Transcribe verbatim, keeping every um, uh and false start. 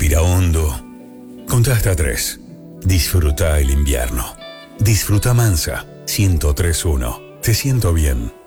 Respira hondo. Contá hasta tres. Disfruta el invierno. Disfruta Mansa. ciento tres punto uno. Te siento bien.